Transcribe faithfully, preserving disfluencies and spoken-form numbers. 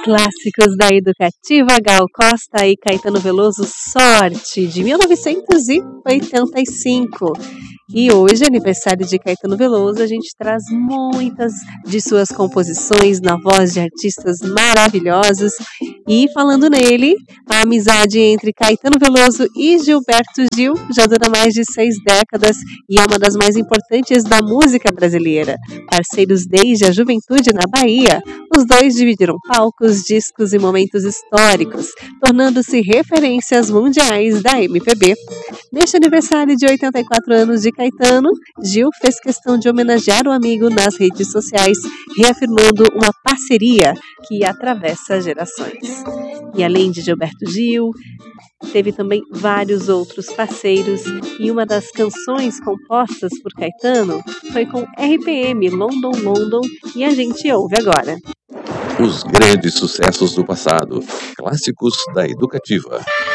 Clássicos da Educativa, Gal Costa e Caetano Veloso, Sorte, de mil novecentos e oitenta e cinco. E hoje, aniversário de Caetano Veloso, a gente traz muitas de suas composições na voz de artistas maravilhosos. E falando nele, a amizade entre Caetano Veloso e Gilberto Gil já dura mais de seis décadas e é uma das mais importantes da música brasileira. Parceiros desde a juventude na Bahia, os dois dividiram palcos, discos e momentos históricos, tornando-se referências mundiais da M P B. Neste aniversário de oitenta e quatro anos de Caetano, Gil fez questão de homenagear o amigo nas redes sociais, reafirmando uma parceria que atravessa gerações. E além de Gilberto Gil, teve também vários outros parceiros e uma das canções compostas por Caetano foi com R P M, London, London, e a gente ouve agora. Os grandes sucessos do passado, clássicos da Educativa.